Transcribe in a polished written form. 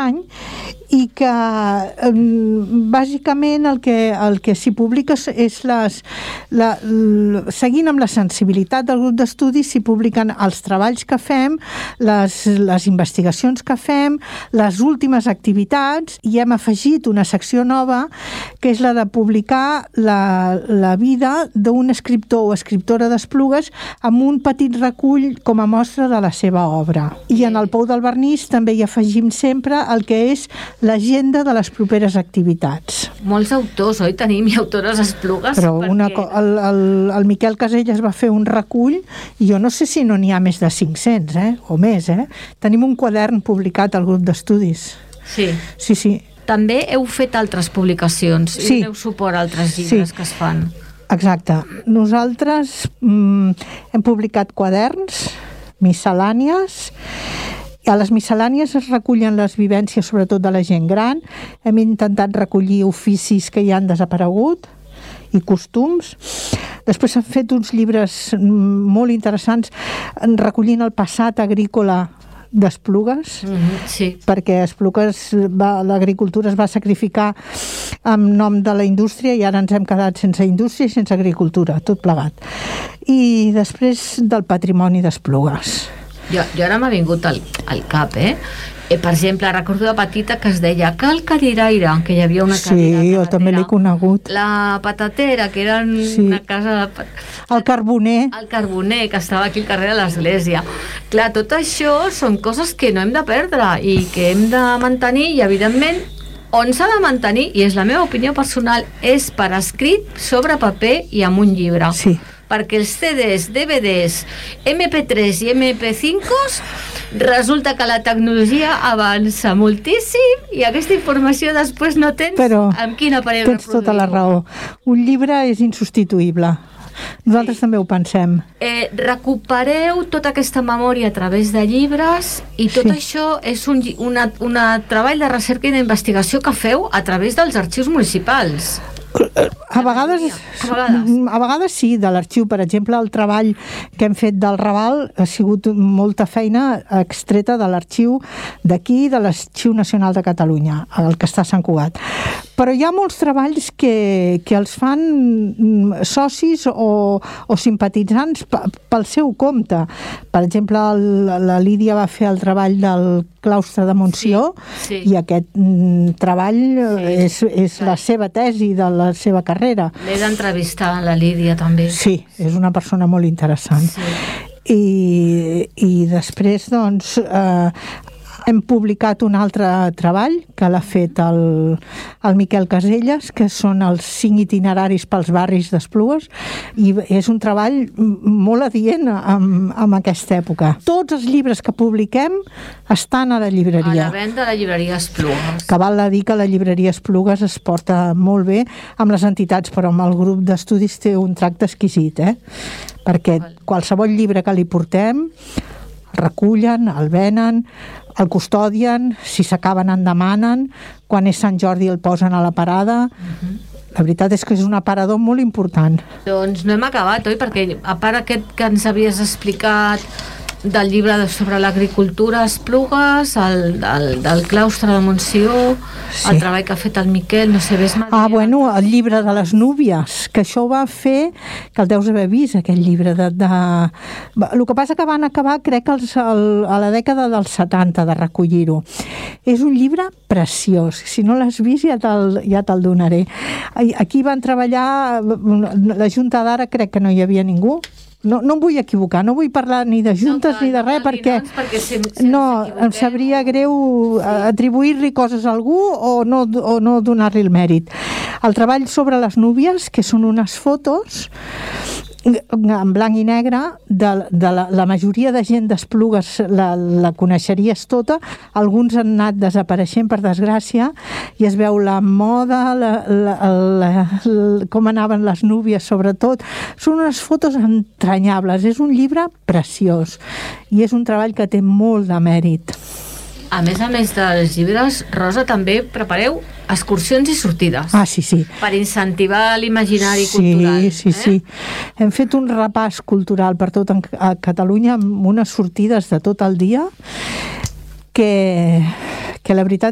any i que bàsicament el que s'hi publica és seguint amb la sensibilitat del grup d'estudi s'hi publiquen els treballs que fem, les investigacions que fem, les últimes activitats, i hem afegit una secció nova que és la de publicar la vida d'un escriptor o escriptora d'Esplugues amb un petit recull com a mostra de la seva obra. I en el Pou del Vernís també hi afegim sempre el que és l'agenda de les properes activitats. Molts autors, oi? Tenim i autores Esplugues. Però el Miquel Casellas va fer un recull i jo no sé si no n'hi ha més de 500, o més, Tenim un quadern publicat al grup d'estudis. Sí. Sí. També heu fet altres publicacions i doneu suport a altres llibres que es fan. Exacte. Nosaltres hem publicat quaderns, miscel·lànies. A les miscel·lànies es recullen les vivències, sobretot de la gent gran. Hem intentat recollir oficis que ja han desaparegut i costums. Després s'han fet uns llibres molt interessants recollint el passat agrícola d'Esplugues, perquè Esplugues, l'agricultura es va sacrificar en nom de la indústria i ara ens hem quedat sense indústria i sense agricultura, tot plegat. I després del patrimoni d'Esplugues. Jo ara m'ha vingut al cap, per exemple, recordo de petita que es deia Cal Cadiraire, que hi havia una cadira. Sí, jo també l'he conegut. La patatera, que era una casa... El carboner. El carboner, que estava aquí al carrer de l'església. Clar, tot això són coses que no hem de perdre i que hem de mantenir i, evidentment, on s'ha de mantenir, i és la meva opinió personal, és per escrit, sobre paper i amb un llibre. Sí. Perquè els CDs, DVDs, MP3 i MP5 resulta que la tecnologia avança moltíssim i aquesta informació després no tens amb quin aparell reproduir. Tens tota la raó. Un llibre és insubstituïble. Nosaltres també ho pensem. Recupereu tota aquesta memòria a través de llibres i tot això és un treball de recerca i d'investigació que feu a través dels arxius municipals. A vegades sí, de l'arxiu. Per exemple, el treball que hem fet del Raval ha sigut molta feina extreta de l'arxiu d'aquí, de l'Arxiu Nacional de Catalunya, el que està a Sant Cugat. Però hi ha molts treballs que els fan socis o simpatitzants pel seu compte. Per exemple, la Lídia va fer el treball del claustre de Montsió i aquest treball és la seva tesi de la seva carrera. L'he d'entrevistar, la Lídia, també. Sí, és una persona molt interessant. I després, doncs, hem publicat un altre treball que l'ha fet el Miquel Casellas, que són els 5 itineraris pels barris d'Esplugues, i és un treball molt adient en aquesta època. Tots els llibres que publiquem estan a la llibreria. A la venda a la llibreria Esplugues. Que val a dir que la llibreria Esplugues es porta molt bé amb les entitats, però amb el grup d'estudis té un tracte exquisit, perquè qualsevol llibre que li portem recullen, el venen, el custodien, si s'acaben en demanen, quan és Sant Jordi el posen a la parada. La veritat és que és un aparador molt important. Doncs no hem acabat, oi? Perquè a part aquest que ens havies explicat del llibre sobre l'agricultura a Esplugues, del claustre de Montsió, el treball que ha fet el Miquel, no sé, ves-me... el llibre de les núvies, que això ho va fer, que el deus haver vist, aquest llibre El que passa que van acabar, crec, a la dècada dels 70 de recollir-ho. És un llibre preciós. Si no l'has vist, ja te'l donaré. Aquí van treballar, la Junta d'ara crec que no hi havia ningú. No em vull equivocar, no vull parlar ni de juntes ni de res, perquè em sabria greu atribuir-li coses a algú o no donar-li el mèrit. El treball sobre les núvies, que són unes fotos en blanc i negre de la majoria de gent d'Esplugues la coneixeries tota, alguns han anat desapareixent per desgràcia i es veu la moda, com anaven les núvies sobretot. Són unes fotos entranyables, és un llibre preciós i és un treball que té molt de mèrit. A més dels llibres, Rosa, també prepareu excursions i sortides. Sí. Per incentivar l'imaginari cultural. Sí. Hem fet un repàs cultural per tot Catalunya amb unes sortides de tot el dia que la veritat